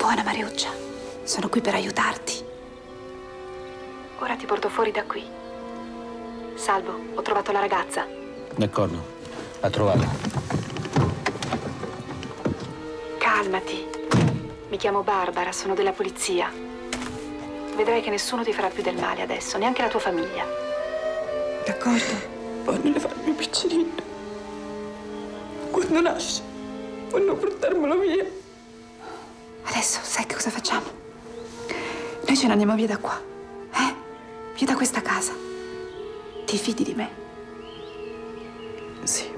Buona Mariuccia, sono qui per aiutarti. Ora ti porto fuori da qui. Salvo, ho trovato la ragazza. D'accordo, la trovata. Calmati. Mi chiamo Barbara, sono della polizia. Vedrai che nessuno ti farà più del male adesso, neanche la tua famiglia. D'accordo? Poi non le fare più piccerino. Quando nasce, vogliono portarmelo via. Adesso sai che cosa facciamo? Noi ce ne andiamo via da qua, via da questa casa. Ti fidi di me? Sì.